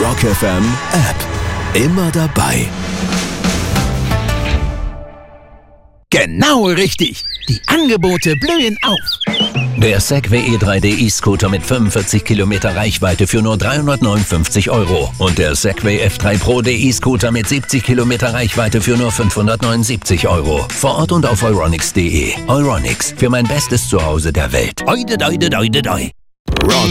Rock FM App. Immer dabei. Genau richtig. Die Angebote blühen auf. Der Segway E3D E-Scooter mit 45 Kilometer Reichweite für nur 359 € und der Segway F3 Pro E-Scooter mit 70 Kilometer Reichweite für nur 579 €. Vor Ort und auf euronics.de. Euronics, für mein bestes Zuhause der Welt. Oide, doide, doide, doi.